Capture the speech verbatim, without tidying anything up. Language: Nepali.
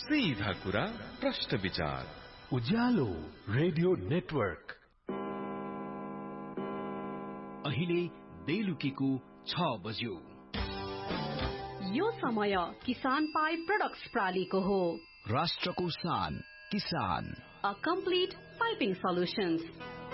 सीधा कुरा प्रश्न विचार उज्यालो रेडियो नेटवर्क। अहिले बेलुकीको छ बज्यो। यो समय किसान पाइप प्रोडक्ट्स प्रालीको हो। राष्ट्रको शान किसान। A complete piping solutions.